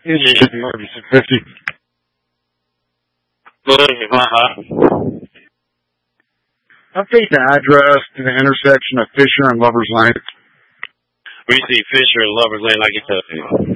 Yeah, emergency 50. Update the address to the intersection of Fisher and Lover's Lane. We see Fisher and Lover's Lane like it's a